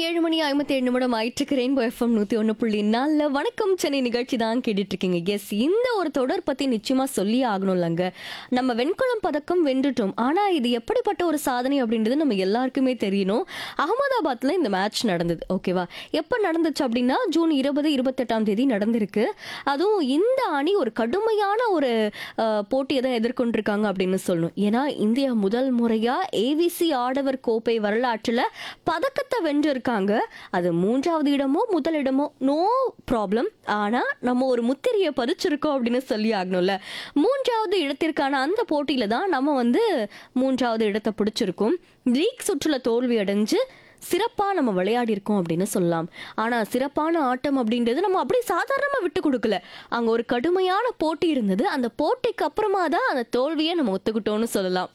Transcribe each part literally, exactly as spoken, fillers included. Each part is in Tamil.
ஏழு மணி ஐம்பத்தி ஏழு நிமிடம் ஆயிட்டு ரெயின்போ எஃப்எம் நூற்றி ஒன்று புள்ளி நாலில் வணக்கம் சென்னை நிகழ்ச்சி தான் கேட்டுட்டு இருக்கீங்க. எஸ், இந்த ஒரு தொடர் பற்றி நிச்சயமாக சொல்லி ஆகணும்லங்க. நம்ம வெண்கலம் பதக்கம் வென்றுட்டோம், ஆனால் இது எப்படிப்பட்ட ஒரு சாதனை அப்படின்றது நம்ம எல்லாருக்குமே தெரியணும். அகமதாபாத்தில் இந்த மேட்ச் நடந்தது. ஓகேவா? எப்போ நடந்துச்சு அப்படின்னா ஜூன் இருபது இருபத்தெட்டாம் தேதி நடந்திருக்கு. அதுவும் இந்த அணி ஒரு கடுமையான ஒரு அஹ், போட்டியை தான் எதிர்கொண்டிருக்காங்க அப்படின்னு சொல்லணும். ஏன்னா இந்தியா முதல் முறையாக ஏவிசி ஆடவர் கோப்பை வரலாற்றில் பதக்கத்தை வென்றிருக்காங்க. அது மூன்றாவது இடமோ முதலிடமோ நோ ப்ராப்ளம். ஆனால் நம்ம ஒரு முத்திரையை பதிச்சிருக்கோம் அப்படின்னு சொல்லி ஆகணும்ல. மூன்றாவது இடத்திற்கான அந்த போட்டியில தான் நம்ம வந்து மூன்றாவது இடத்தை பிடிச்சிருக்கோம். லீக் சுற்றுல தோல்வி அடைஞ்சு சிறப்பாக நம்ம விளையாடி இருக்கோம் அப்படின்னு சொல்லலாம். ஆனால் சிறப்பான ஆட்டம் அப்படின்றது நம்ம அப்படி சாதாரணமாக விட்டு கொடுக்கல. அங்கே ஒரு கடுமையான போட்டி இருந்தது. அந்த போட்டிக்கு அப்புறமா தான் அந்த தோல்வியை நம்ம ஒத்துக்கிட்டோம்னு சொல்லலாம்.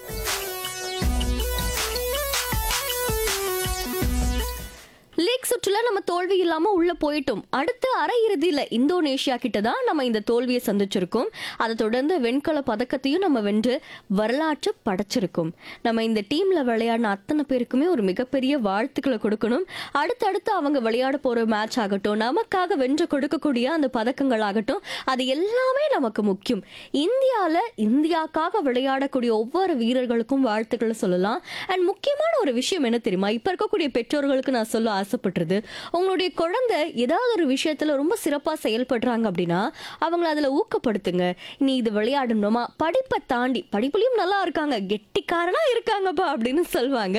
லீக் சுற்றுல நம்ம தோல்வி இல்லாம உள்ள போயிட்டோம். அடுத்து அரையிறுதியில இந்தோனேஷியா கிட்ட தான் நம்ம இந்த தோல்வியை சந்திச்சிருக்கோம். அதை தொடர்ந்து வெண்கல பதக்கத்தையும் நம்ம வென்று வரலாற்று படைச்சிருக்கோம். நம்ம இந்த டீம்ல விளையாடின அத்தனை பேருக்குமே ஒரு மிகப்பெரிய வாழ்த்துக்களை கொடுக்கணும். அடுத்தடுத்து அவங்க விளையாட போற மேட்ச் ஆகட்டும், நமக்காக வென்று கொடுக்கக்கூடிய அந்த பதக்கங்கள் ஆகட்டும், அது எல்லாமே நமக்கு முக்கியம். இந்தியால இந்தியாக்காக விளையாடக்கூடிய ஒவ்வொரு வீரர்களுக்கும் வாழ்த்துக்களை சொல்லலாம். அண்ட் முக்கியமான ஒரு விஷயம் என்ன தெரியுமா, இப்ப இருக்கக்கூடிய பெற்றோர்களுக்கு நான் சொல்ல ஆசைப்படுறது, உங்களுடைய குழந்தை ஏதாவது ஒரு விஷயத்துல ரொம்ப சிறப்பா செயல்படுறாங்க அப்படின்னா அவங்கள அதுல ஊக்கப்படுத்துங்க. நீ இது விளையாடணுமா, படிப்பை தாண்டி படிப்புலயும் நல்லா இருக்காங்க, கெட்டிக்காரனா இருக்காங்கப்பா அப்படின்னு சொல்லுவாங்க.